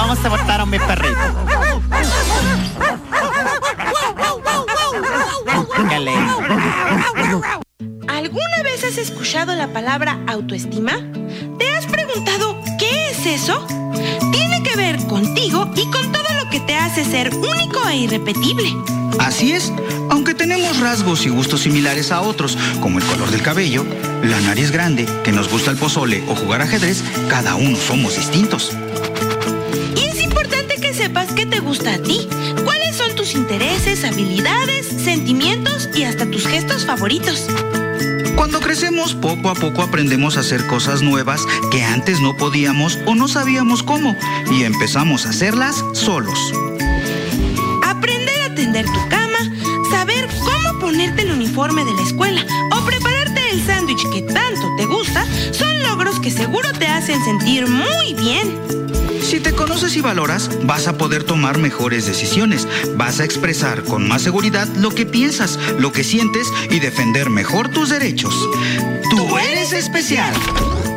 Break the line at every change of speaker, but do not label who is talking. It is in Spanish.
¿Cómo se portaron mis perritos? ¡Qué lindo!
¿Alguna vez has escuchado la palabra autoestima? ¿Te has preguntado qué es eso? Tiene que ver contigo y con todo lo que te hace ser único e irrepetible.
Así es, aunque tenemos rasgos y gustos similares a otros, como el color del cabello, la nariz grande, que nos gusta el pozole o jugar ajedrez, cada uno somos distintos.
Y es importante que sepas qué te gusta a ti, cuáles son tus intereses, habilidades, sentimientos y hasta tus gestos favoritos.
Cuando crecemos, poco a poco aprendemos a hacer cosas nuevas que antes no podíamos o no sabíamos cómo, y empezamos a hacerlas solos.
Aprender a tender tu cama, saber cómo ponerte el uniforme de la escuela o prepararte el sándwich que tanto te gusta son logros que seguro te hacen sentir muy bien.
Si te conoces y valoras, vas a poder tomar mejores decisiones. Vas a expresar con más seguridad lo que piensas, lo que sientes y defender mejor tus derechos. ¡Tú eres especial!